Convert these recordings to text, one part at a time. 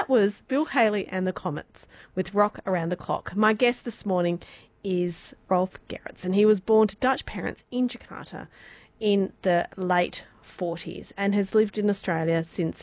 that was Bill Haley and the Comets with Rock Around the Clock. My guest this morning is Rolf Gerrits, and he was born to Dutch parents in Jakarta in the late 40s and has lived in Australia since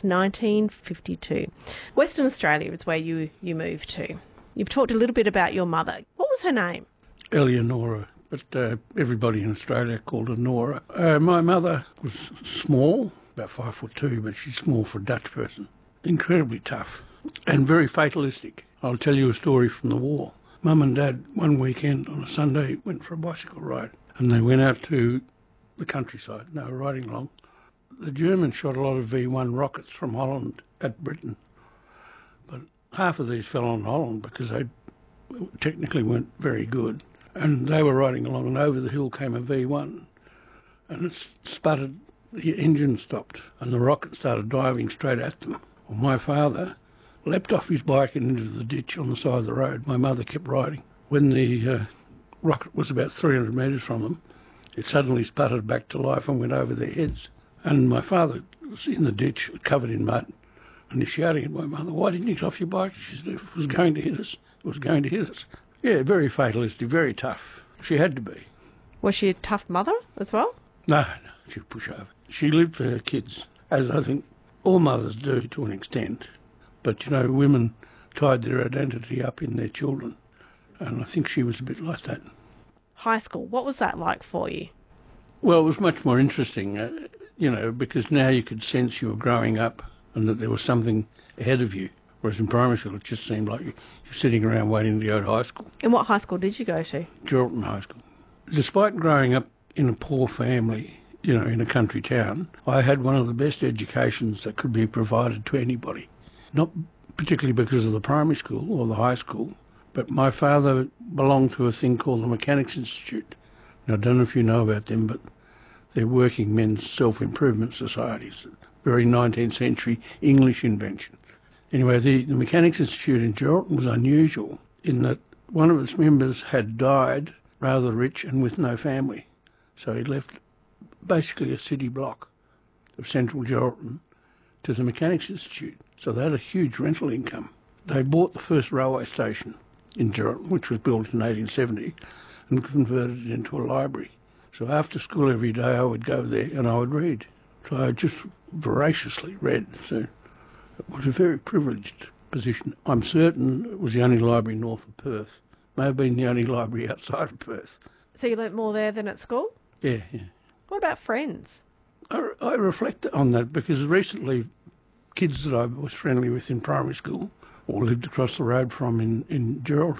1952. Western Australia is where you moved to. You've talked a little bit about your mother. What was her name? Eleonora, but everybody in Australia called her Nora. My mother was small, about 5'2", but she's small for a Dutch person. Incredibly tough and very fatalistic. I'll tell you a story from the war. Mum and Dad, one weekend on a Sunday, went for a bicycle ride, and they went out to the countryside. They were riding along. The Germans shot a lot of V1 rockets from Holland at Britain, but half of these fell on Holland because they technically weren't very good. And they were riding along, and over the hill came a V1, and it sputtered. The engine stopped, and the rocket started diving straight at them. Well, my father leapt off his bike and into the ditch on the side of the road. My mother kept riding. When the rocket was about 300 metres from them, it suddenly sputtered back to life and went over their heads. And my father was in the ditch, covered in mud, and he's shouting at my mother, "Why didn't you get off your bike?" She said, "It was going to hit us. It was going to hit us." Yeah, very fatalistic, very tough. She had to be. Was she a tough mother as well? No, she'd push over. She lived for her kids, as I think all mothers do to an extent. But, you know, women tied their identity up in their children, and I think she was a bit like that. High school, what was that like for you? Well, it was much more interesting, because now you could sense you were growing up and that there was something ahead of you, whereas in primary school it just seemed like you're sitting around waiting to go to high school. And what high school did you go to? Geraldton High School. Despite growing up in a poor family, in a country town, I had one of the best educations that could be provided to anybody. Not particularly because of the primary school or the high school, but my father belonged to a thing called the Mechanics Institute. Now, I don't know if you know about them, but they're working men's self-improvement societies, very 19th century English invention. Anyway, the Mechanics Institute in Geraldton was unusual in that one of its members had died rather rich and with no family. So he left basically a city block of central Geraldton to the Mechanics Institute. So they had a huge rental income. They bought the first railway station in Geraldton, which was built in 1870, and converted it into a library. So after school every day I would go there and I would read. So I just voraciously read. So it was a very privileged position. I'm certain it was the only library north of Perth. May have been the only library outside of Perth. So you learnt more there than at school? Yeah. What about friends? I reflect on that because recently kids that I was friendly with in primary school or lived across the road from in Geraldton